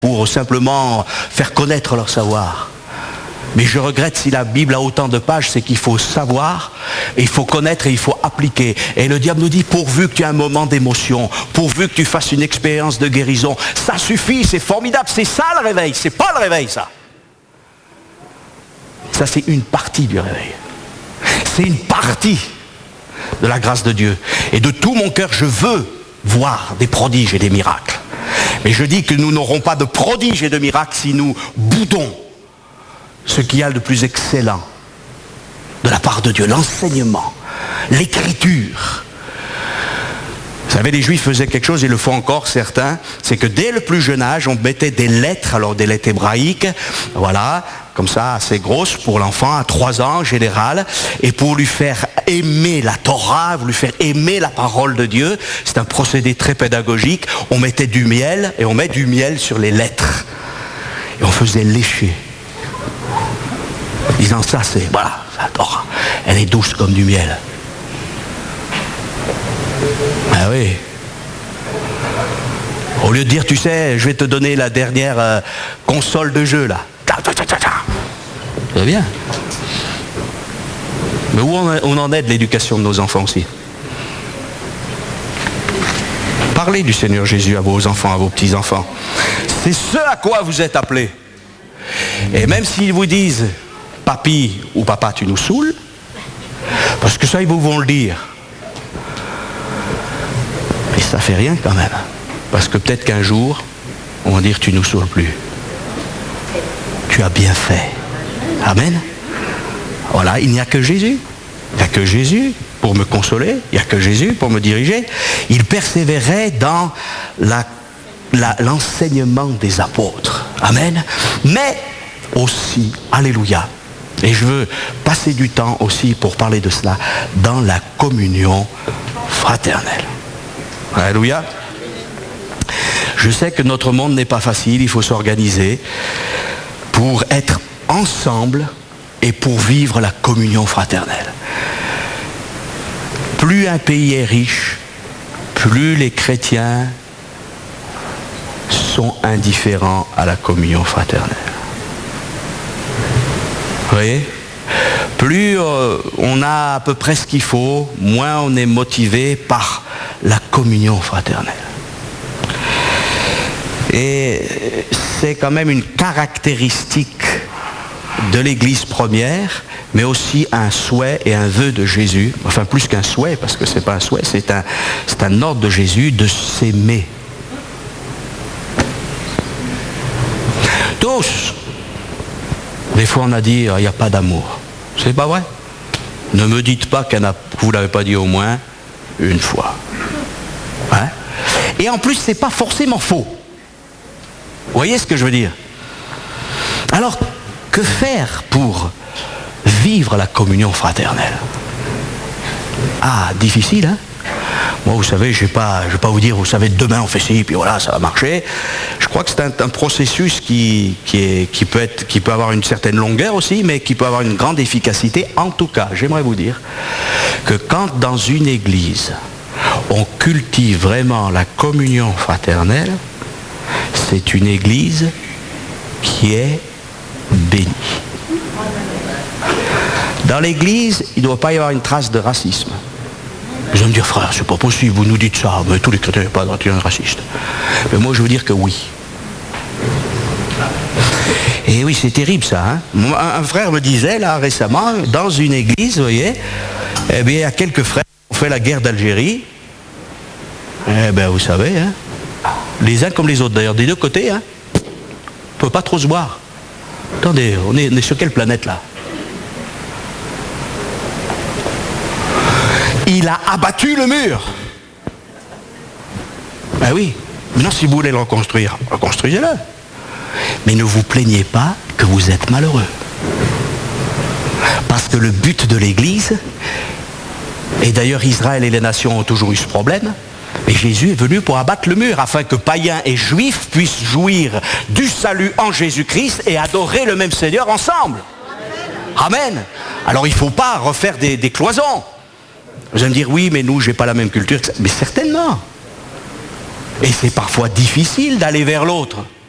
pour simplement faire connaître leur savoir. Mais je regrette si la Bible a autant de pages, c'est qu'il faut savoir, et il faut connaître et il faut appliquer. Et le diable nous dit, pourvu que tu aies un moment d'émotion, pourvu que tu fasses une expérience de guérison, ça suffit, c'est formidable, c'est ça le réveil, c'est pas le réveil ça. Ça c'est une partie du réveil. C'est une partie de la grâce de Dieu. Et de tout mon cœur, je veux voir des prodiges et des miracles. Mais je dis que nous n'aurons pas de prodiges et de miracles si nous boudons ce qu'il y a de plus excellent de la part de Dieu, l'enseignement, l'écriture. Vous savez, les Juifs faisaient quelque chose, et le font encore certains, c'est que dès le plus jeune âge, on mettait des lettres, alors des lettres hébraïques, voilà, comme ça, assez grosses pour l'enfant, à 3 ans en général, et pour lui faire aimer la Torah, pour lui faire aimer la parole de Dieu, c'est un procédé très pédagogique, on mettait du miel, et on met du miel sur les lettres, et on faisait lécher. Disant ça, c'est, voilà, la Torah, elle est douce comme du miel. Ah oui. Au lieu de dire, tu sais, je vais te donner la dernière console de jeu, là. C'est bien. Mais où on en est de l'éducation de nos enfants aussi? Parlez du Seigneur Jésus à vos enfants, à vos petits-enfants. C'est ce à quoi vous êtes appelés. Et même s'ils vous disent, papy ou papa, tu nous saoules, parce que ça, ils vont le dire. Mais ça fait rien quand même. Parce que peut-être qu'un jour, on va dire, tu nous saoules plus. Tu as bien fait. Amen. Voilà, il n'y a que Jésus. Il n'y a que Jésus pour me consoler. Il n'y a que Jésus pour me diriger. Il persévérait dans l'enseignement des apôtres. Amen. Mais aussi, alléluia. Et je veux passer du temps aussi pour parler de cela dans la communion fraternelle. Alléluia. Je sais que notre monde n'est pas facile, il faut s'organiser pour être ensemble et pour vivre la communion fraternelle. Plus un pays est riche, plus les chrétiens sont indifférents à la communion fraternelle. Vous voyez ? Plus on a à peu près ce qu'il faut, moins on est motivé par la communion fraternelle. Et c'est quand même une caractéristique de l'Église première, mais aussi un souhait et un vœu de Jésus, enfin plus qu'un souhait, parce que ce n'est pas un souhait, c'est un ordre de Jésus de s'aimer. Tous. Des fois on a dit, il n'y a pas d'amour. C'est pas vrai. Ne me dites pas que vous ne l'avez pas dit au moins une fois. Hein? Et en plus, c'est pas forcément faux. Vous voyez ce que je veux dire? Alors, que faire pour vivre la communion fraternelle? Ah, difficile, hein? Moi, vous savez, je ne vais pas vous dire, vous savez, demain on fait ci, puis voilà, ça va marcher. Je crois que c'est un processus qui peut avoir une certaine longueur aussi, mais qui peut avoir une grande efficacité. En tout cas, j'aimerais vous dire que quand dans une église, on cultive vraiment la communion fraternelle, c'est une église qui est bénie. Dans l'église, il ne doit pas y avoir une trace de racisme. Vous allez me dire, frère, c'est pas possible, vous nous dites ça, mais tous les chrétiens ne sont pas racistes. Mais moi, je veux dire que oui. Et oui, c'est terrible ça. Hein? Un frère me disait, là, récemment, dans une église, vous voyez, eh bien, il y a quelques frères qui ont fait la guerre d'Algérie. Eh bien, vous savez, hein, les uns comme les autres, d'ailleurs, des deux côtés, hein, on ne peut pas trop se voir. Attendez, on est sur quelle planète, là? Il a abattu le mur. Ben oui. Maintenant, si vous voulez le reconstruire, reconstruisez-le. Mais ne vous plaignez pas que vous êtes malheureux. Parce que le but de l'Église, et d'ailleurs Israël et les nations ont toujours eu ce problème, mais Jésus est venu pour abattre le mur, afin que païens et juifs puissent jouir du salut en Jésus-Christ et adorer le même Seigneur ensemble. Amen. Alors il ne faut pas refaire des cloisons. Vous allez me dire, oui, mais nous, j'ai pas la même culture. Mais certainement. Et c'est parfois difficile d'aller vers l'autre.